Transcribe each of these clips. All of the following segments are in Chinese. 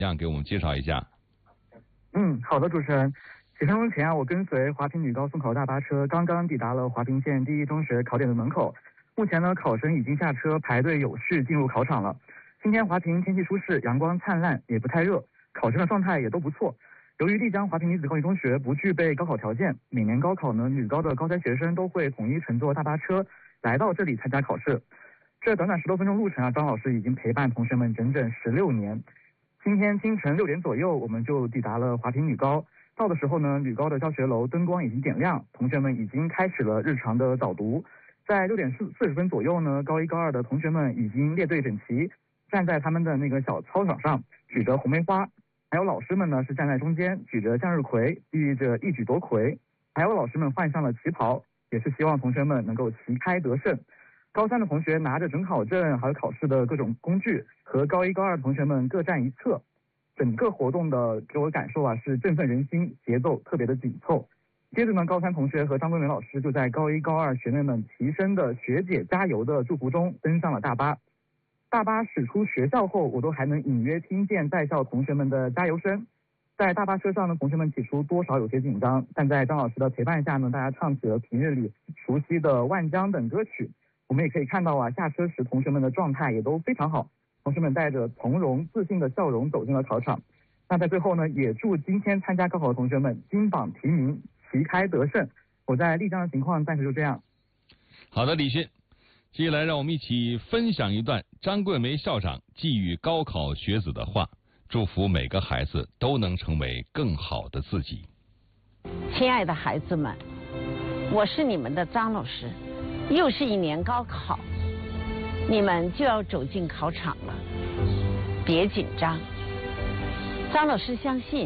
给我们介绍一下。 好的，主持人。几分钟前啊，我跟随华坪女高送考大巴车刚刚抵达了华坪县第一中学考点的门口。目前呢，考生已经下车排队有序进入考场了。今天华坪天气舒适，阳光灿烂，也不太热，考生的状态也都不错。由于丽江华坪女子高级中学不具备高考条件，每年高考呢，女高的高三学生都会统一乘坐大巴车来到这里参加考试。这短短10多分钟路程啊，张老师已经陪伴同学们整整16年。今天清晨6点左右，我们就抵达了华坪女高。到的时候呢，女高的教学楼灯光已经点亮，同学们已经开始了日常的早读。在6点40分左右呢，高1、高2的同学们已经列队整齐，站在他们的那个小操场上，举着红梅花。还有老师们呢是站在中间，举着向日葵，寓意着一举夺魁。还有老师们换上了旗袍，也是希望同学们能够旗开得胜。高3的同学拿着准考证还有考试的各种工具，和高1、高2的同学们各站一侧。整个活动的给我感受啊是振奋人心，节奏特别的紧凑。接着呢，高3同学和张桂梅老师就在高1、高2学妹们齐声的学姐加油的祝福中登上了大巴。大巴驶出学校后，我都还能隐约听见在校同学们的加油声。在大巴车上呢，同学们起初多少有些紧张，但在张老师的陪伴下呢，大家唱起了平日里熟悉的《万江》等歌曲。我们也可以看到啊，下车时同学们的状态也都非常好，同学们带着从容自信的笑容走进了考场。那在最后呢，也祝今天参加高考的同学们金榜题名，旗开得胜。我在丽江的情况暂时就这样。 好的，李迅。接下来让我们一起分享一段张桂梅校长寄予高考学子的话，祝福每个孩子都能成为更好的自己。 亲爱的孩子们，我是你们的张老师，又是一年高考，你们就要走进考场了，别紧张。张老师相信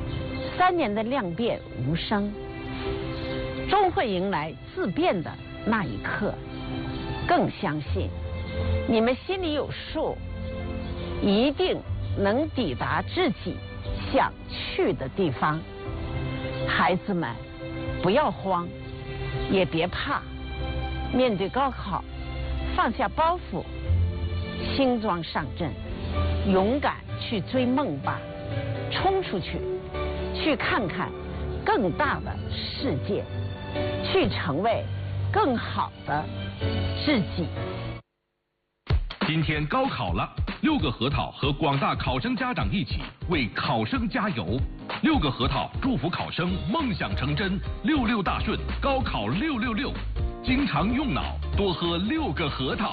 3年的量变无声，终会迎来质变的那一刻。更相信你们心里有数，一定能抵达自己想去的地方。孩子们，不要慌，也别怕，面对高考，放下包袱，轻装上阵，勇敢去追梦吧，冲出去，去看看更大的世界，去成为更好的自己。 今天高考了，6个核桃和广大考生家长一起为考生加油。6个核桃祝福考生梦想成真，66大顺，高考666。经常用脑，多喝6个核桃。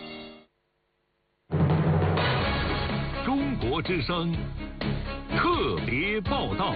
中国之声特别报道。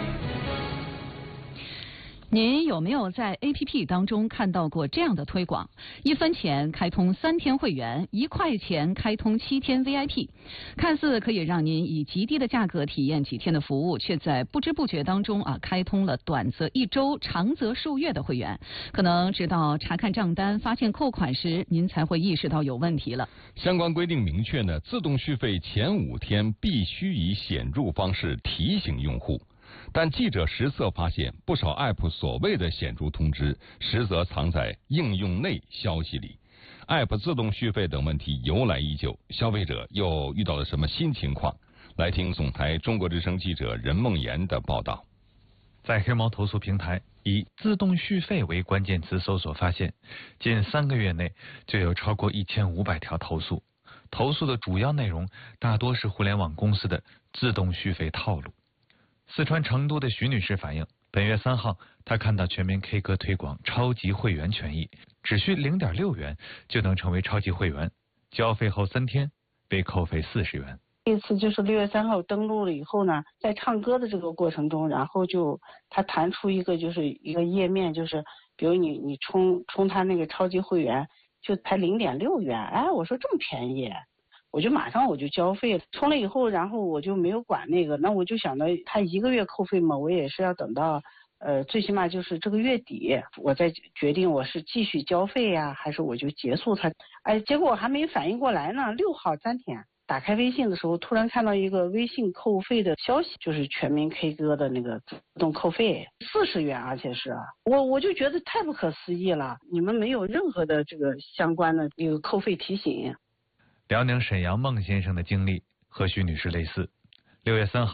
您有没有在 APP 当中看到过这样的推广？1分钱开通3天会员，1块钱开通7天 VIP， 看似可以让您以极低的价格体验几天的服务，却在不知不觉当中开通了短则1周，长则数月的会员。可能直到查看账单发现扣款时，您才会意识到有问题了。 相关规定明确呢，自动续费前5天必须以显著方式提醒用户。但记者实测发现，不少 App 所谓的显著通知，实则藏在应用内消息里。App 自动续费等问题由来已久，消费者又遇到了什么新情况？来听总台中国之声记者任梦妍的报道。 在黑猫投诉平台以自动续费为关键词搜索发现，近3个月内就有超过1500条投诉。投诉的主要内容大多是互联网公司的自动续费套路。四川成都的徐女士反映，本月3号，她看到全民 K 歌推广超级会员权益，只需0.6元就能成为超级会员，交费后3天被扣费40元。 这次就是6月3号登录了以后呢，在唱歌的这个过程中，然后就它弹出一个页面，就是比如你充它那个超级会员就才0.6元，哎，我说这么便宜。我就马上交费了，充了以后，然后我就没有管那个，那我就想着他1个月扣费嘛，我也是要等到最起码就是这个月底，我再决定我是继续交费呀，还是我就结束它。哎，结果我还没反应过来呢，6号3天打开微信的时候，突然看到一个微信扣费的消息，就是全民 K 歌的那个自动扣费40元，而且是我就觉得太不可思议了，你们没有任何的这个相关的这个扣费提醒。 辽宁沈阳孟先生的经历和徐女士类似， 6月3号。